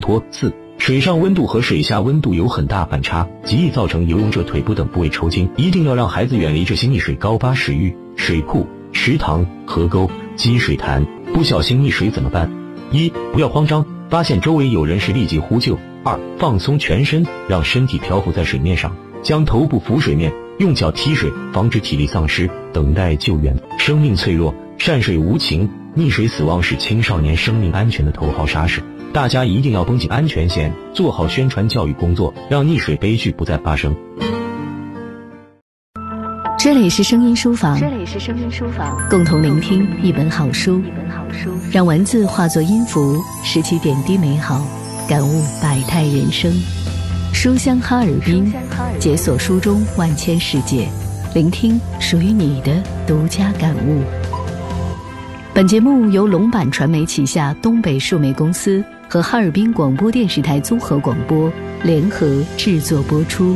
坡。4、水上温度和水下温度有很大反差，极易造成游泳者腿部等部位抽筋，一定要让孩子远离这些溺水高洼水域、水库、池塘、河沟、积水潭。不小心溺水怎么办？1、不要慌张，发现周围有人时立即呼救。2、放松全身，让身体漂浮在水面上，将头部浮水面，用脚踢水，防止体力丧失，等待救援。生命脆弱，善水无情，溺水死亡是青少年生命安全的头号杀手。大家一定要绷紧安全线，做好宣传教育工作，让溺水悲剧不再发生。 这里是声音书房，共同聆听一本好书，让文字化作音符，拾起点滴美好，感悟百态人生。书香哈尔滨，解锁书中万千世界，聆听属于你的独家感悟。本节目由龙版传媒旗下东北数媒公司和哈尔滨广播电视台综合广播联合制作播出。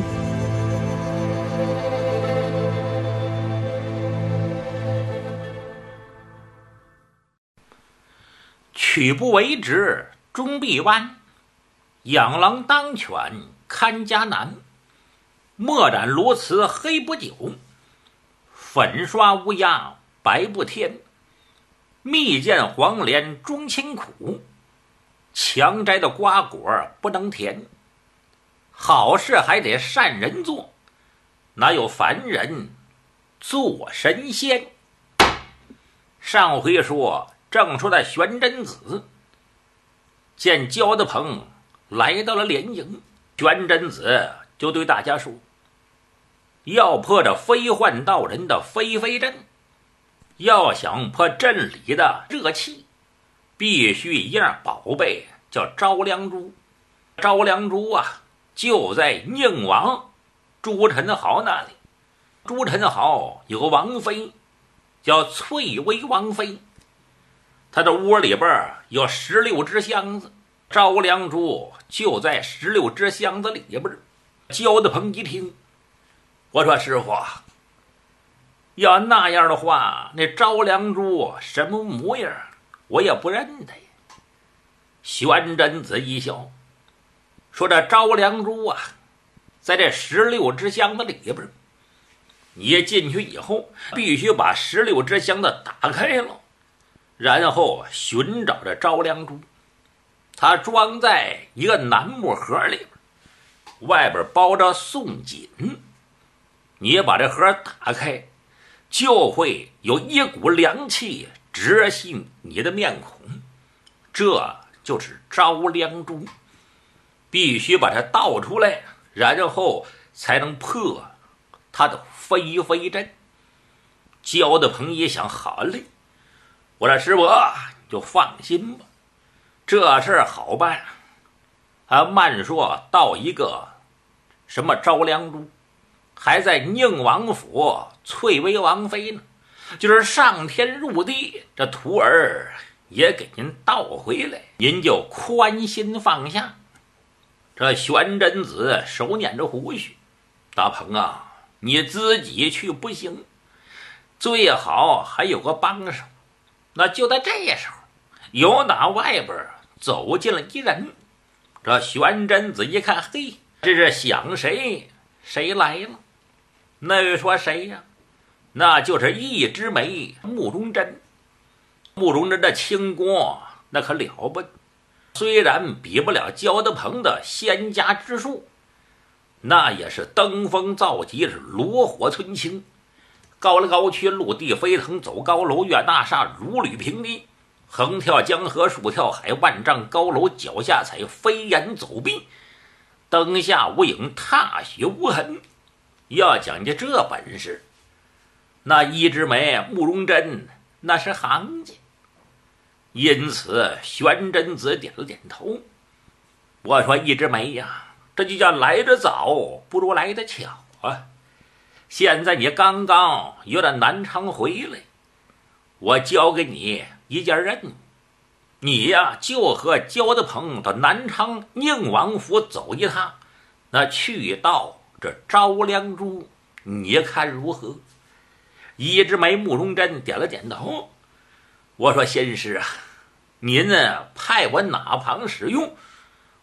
曲不为直，终必弯。养狼当犬，看家难。墨染鸬鹚黑不久，粉刷乌鸦白不添。蜜饯黄连终清苦，强摘的瓜果不能甜。好事还得善人做，哪有凡人做神仙？上回说正说的玄真子见焦德鹏来到了连营，玄真子就对大家说，要破这飞幻道人的飞飞阵，要想破阵里的热气，必须一样宝贝，叫招良珠。招良珠啊，就在宁王朱宸濠那里。朱宸濠有个王妃叫翠微王妃，他的窝里边有16只箱子，招良珠就在16只箱子里边。焦德鹏一听，我说师傅，要那样的话，那招良珠什么模样我也不认得呀。玄真子一笑，说这招良珠啊，在这16只箱子里边，你进去以后必须把16只箱子打开了，然后寻找着招良珠。它装在一个楠木盒里边，外边包着宋锦。你把这盒打开，就会有一股凉气直袭你的面孔，这就是招良珠。必须把它倒出来，然后才能破它的飞飞阵。焦德鹏一想，好嘞，我说师傅你就放心吧，这事儿好办。慢说到一个什么招良珠，还在宁王府翠微王妃呢，就是上天入地，这徒儿也给您倒回来，您就宽心放下。这玄真子手捻着胡须，大鹏啊，你自己去不行，最好还有个帮手。那就在这时候，有打外边走进了一人。这玄真子一看，嘿，这是想谁谁来了。那位说谁呀？那就是一枝梅慕容真。慕容真的轻功那可了不得，虽然比不了焦德鹏的仙家之术，那也是登峰造极，是炉火纯青。高来高去，陆地飞腾，走高楼，越大厦，如履平地，横跳江河，竖跳海，万丈高楼脚下踩，飞檐走壁，灯下无影，踏雪无痕。要讲究这本事，那一枝梅慕容真那是行家。因此玄真子点了点头。我说一枝梅呀，这就叫来得早不如来得巧啊。现在你刚刚由那南昌回来，我交给你一件任务，你呀就和焦德鹏到南昌宁王府走一趟，那去到这招良珠，你看如何？一枝梅慕容真点了点头。我说先师啊，您呢派我哪旁使用，